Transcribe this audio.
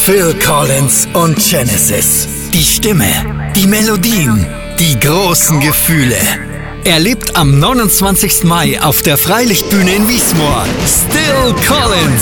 Phil Collins und Genesis. Die Stimme, die Melodien, die großen Gefühle. Erlebt am 29. Mai auf der Freilichtbühne in Wiesmoor Still Collins.